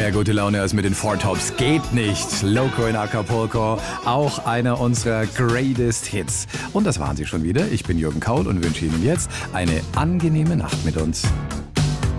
Mehr gute Laune als mit den Four Tops geht nicht. Loco in Acapulco, auch einer unserer greatest Hits. Und das waren sie schon wieder. Ich bin Jürgen Kaul und wünsche Ihnen jetzt eine angenehme Nacht mit uns.